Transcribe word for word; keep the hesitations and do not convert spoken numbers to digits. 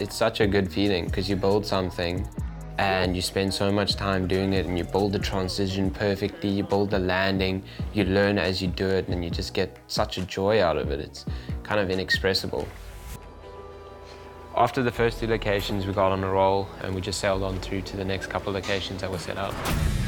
it's such a good feeling because you build something and you spend so much time doing it and you build the transition perfectly, you build the landing, you learn as you do it and you just get such a joy out of it. It's kind of inexpressible. After the first two locations, we got on a roll and we just sailed on through to the next couple of locations that were set out.